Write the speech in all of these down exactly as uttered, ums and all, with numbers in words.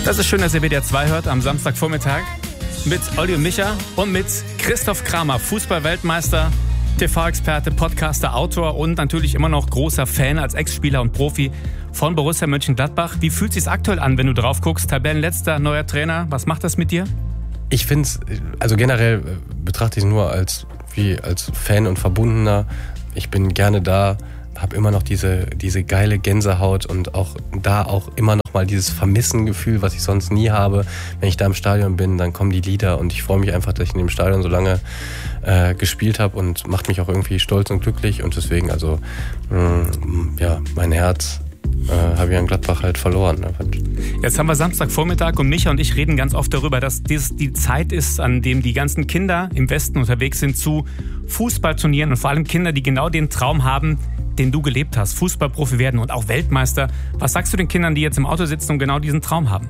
Das ist schön, dass ihr W D R zwei hört am Samstagvormittag mit Olli und Micha und mit Christoph Kramer, Fußball-Weltmeister, T V-Experte, Podcaster, Autor und natürlich immer noch großer Fan als Ex-Spieler und Profi von Borussia Mönchengladbach. Wie fühlt es sich aktuell an, wenn du drauf guckst? Tabellenletzter, neuer Trainer. Was macht das mit dir? Ich finde es, also generell betrachte ich es nur als, wie, als Fan und Verbundener. Ich bin gerne da, habe immer noch diese, diese geile Gänsehaut und auch da auch immer noch mal dieses Vermissengefühl, was ich sonst nie habe. Wenn ich da im Stadion bin, dann kommen die Lieder und ich freue mich einfach, dass ich in dem Stadion so lange äh, gespielt habe und macht mich auch irgendwie stolz und glücklich und deswegen, also mh, ja, mein Herz äh, habe ich an Gladbach halt verloren. Jetzt haben wir Samstagvormittag und Micha und ich reden ganz oft darüber, dass dies die Zeit ist, an dem die ganzen Kinder im Westen unterwegs sind zu Fußballturnieren und vor allem Kinder, die genau den Traum haben, den du gelebt hast, Fußballprofi werden und auch Weltmeister. Was sagst du den Kindern, die jetzt im Auto sitzen und genau diesen Traum haben?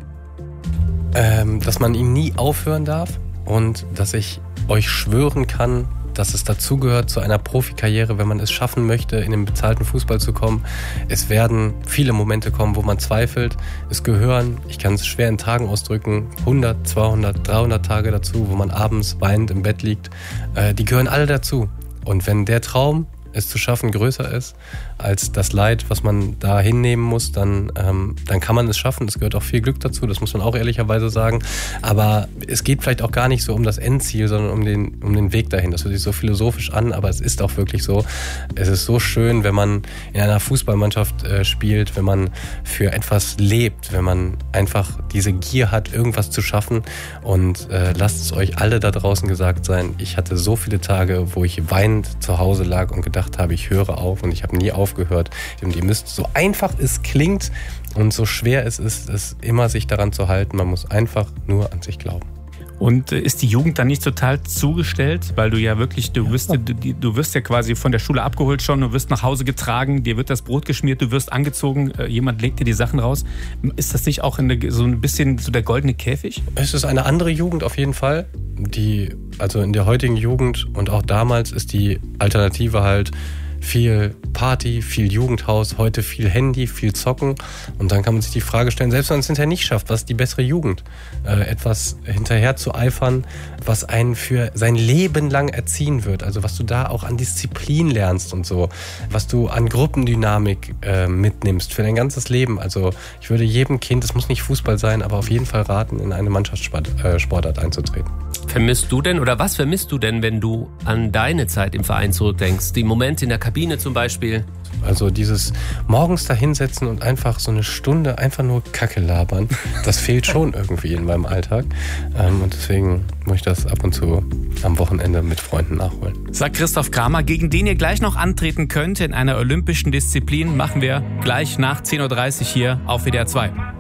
Ähm, dass man ihm nie aufhören darf und dass ich euch schwören kann, dass es dazugehört zu einer Profikarriere, wenn man es schaffen möchte, in den bezahlten Fußball zu kommen. Es werden viele Momente kommen, wo man zweifelt. Es gehören, ich kann es schwer in Tagen ausdrücken, hundert, zweihundert, dreihundert Tage dazu, wo man abends weinend im Bett liegt. Äh, die gehören alle dazu. Und wenn der Traum, es zu schaffen, größer ist als das Leid, was man da hinnehmen muss, dann, ähm, dann kann man es schaffen. Es gehört auch viel Glück dazu, das muss man auch ehrlicherweise sagen. Aber es geht vielleicht auch gar nicht so um das Endziel, sondern um den, um den Weg dahin. Das hört sich so philosophisch an, aber es ist auch wirklich so. Es ist so schön, wenn man in einer Fußballmannschaft äh, spielt, wenn man für etwas lebt, wenn man einfach diese Gier hat, irgendwas zu schaffen. Und äh, lasst es euch alle da draußen gesagt sein, ich hatte so viele Tage, wo ich weinend zu Hause lag und gedacht habe, ich höre auf und ich habe nie aufgehört. Und ihr müsst, so einfach es klingt und so schwer es ist, es immer sich daran zu halten, man muss einfach nur an sich glauben. Und ist die Jugend dann nicht total zugestellt? Weil du ja wirklich, du wirst, du, du wirst ja quasi von der Schule abgeholt schon, du wirst nach Hause getragen, dir wird das Brot geschmiert, du wirst angezogen, jemand legt dir die Sachen raus. Ist das nicht auch eine, so ein bisschen so der goldene Käfig? Es ist eine andere Jugend auf jeden Fall. Die, also in der heutigen Jugend und auch damals ist die Alternative halt viel Party, viel Jugendhaus, heute viel Handy, viel Zocken. Und dann kann man sich die Frage stellen, selbst wenn man es hinterher nicht schafft, was ist die bessere Jugend? Äh, etwas hinterher zu eifern, was einen für sein Leben lang erziehen wird. Also was du da auch an Disziplin lernst und so. Was du an Gruppendynamik äh, mitnimmst für dein ganzes Leben. Also ich würde jedem Kind, es muss nicht Fußball sein, aber auf jeden Fall raten, in eine Mannschaftssportart einzutreten. Vermisst du denn oder was vermisst du denn, wenn du an deine Zeit im Verein zurückdenkst? Die Momente in der Kabine zum Beispiel? Also dieses morgens da hinsetzen und einfach so eine Stunde einfach nur Kacke labern, das fehlt schon irgendwie in meinem Alltag. Und deswegen muss ich das ab und zu am Wochenende mit Freunden nachholen. Sagt Christoph Kramer, gegen den ihr gleich noch antreten könnt in einer olympischen Disziplin, machen wir gleich nach zehn Uhr dreißig hier auf W D R zwei.